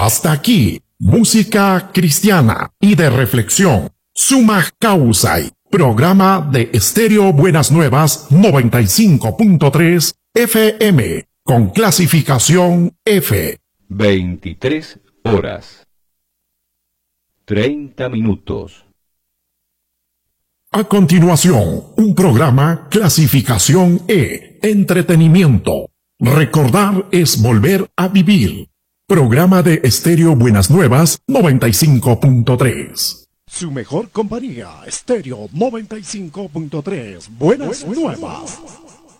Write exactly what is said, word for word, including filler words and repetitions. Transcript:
Hasta aquí, música cristiana y de reflexión. Summa Causai, programa de Estéreo Buenas Nuevas noventa y cinco punto tres F M, con clasificación F. veintitrés horas. treinta minutos. A continuación, un programa clasificación E, entretenimiento. Recordar es volver a vivir. Programa de Estéreo Buenas Nuevas noventa y cinco punto tres. Su mejor compañía, Estéreo noventa y cinco punto tres. Buenas, Buenas nuevas. nuevas.